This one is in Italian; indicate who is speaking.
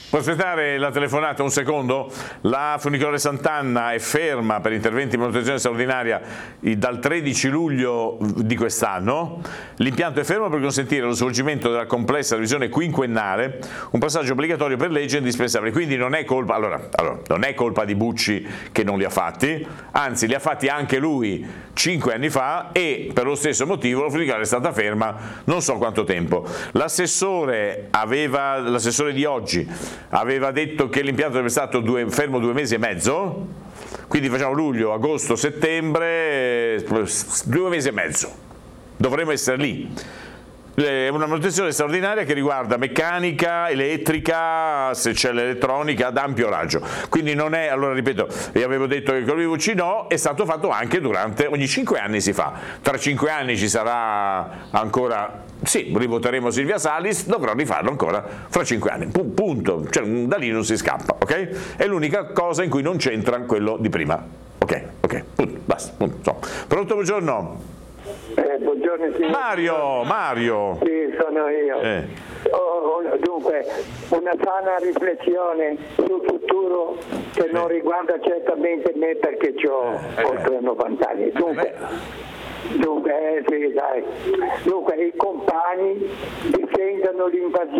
Speaker 1: Posso aspettare la telefonata un secondo? La funicolare Sant'Anna è ferma per interventi di manutenzione straordinaria dal 13 luglio di quest'anno. L'impianto è fermo per consentire lo svolgimento della complessa revisione quinquennale, un passaggio obbligatorio per legge indispensabile. Quindi non è colpa, non è colpa di Bucci che non li ha fatti, anzi li ha fatti anche lui 5 anni fa e per lo stesso motivo la funicolare è stata ferma non so quanto tempo. L'assessore di oggi aveva detto che l'impianto sarebbe stato fermo 2 mesi e mezzo, quindi facciamo luglio, agosto, settembre, 2 mesi e mezzo, dovremmo essere lì. È una manutenzione straordinaria che riguarda meccanica, elettrica, se c'è l'elettronica, ad ampio raggio. Quindi non è, allora ripeto, io avevo detto che con Bucci no, è stato fatto anche ogni 5 anni si fa. Tra 5 anni ci sarà ancora, sì, rivoteremo Silvia Salis, dovrò rifarlo ancora fra 5 anni. Punto, cioè da lì non si scappa, ok? È l'unica cosa in cui non c'entra quello di prima. Ok, punto, basta, punto. Pronto, buongiorno.
Speaker 2: Buongiorno signor.
Speaker 1: Mario.
Speaker 2: Sì, sono io. Dunque, una sana riflessione sul futuro che non riguarda certamente me perché ho oltre 90 anni. Dunque, i compagni difendono l'invasione